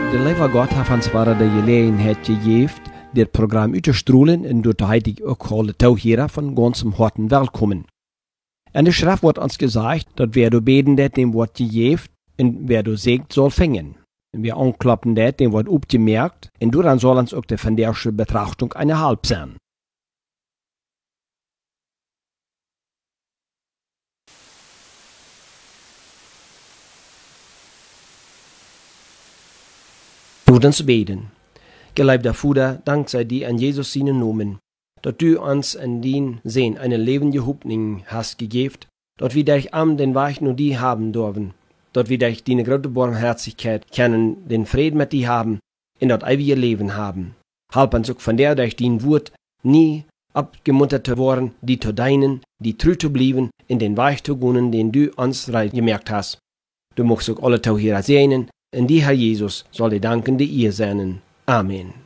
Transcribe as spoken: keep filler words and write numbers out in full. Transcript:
De lieve God heeft ons waren de gelegenheid gegeven dit programma uit te stroelen en door de heilige ook alle touwheren van ganzem harten welkom. En de schrift wordt ons gezegd dat wer du beten dat dem wordt gegeven en wer du zegt soll fingen. En wer aanklappen dat dem wordt opgemerkt en dan soll ons ook de vandaagse betrachtung eine halb zijn. Laat ons beten. Geliebter Vater, dank sei dir an Jesus seinen Namen, dat du uns in dien Sinn eine lebende Hoffnung hast gegeben, dat wir dich am den Weg nur die haben dürfen, dat wir dich deine große Barmherzigkeit kennen, den Frieden mit dir haben, in dat ewige Leben haben. Halb uns auch von der durch dein Wort nie abgemuntert zu worden, die zu deinen, die treu zu bleiben, in den Weg zu gehen, den du uns gemerkt hast. Du magst auch alle Tauhierer sehen, in die Herr Jesus soll die dankende ihr sein. Amen.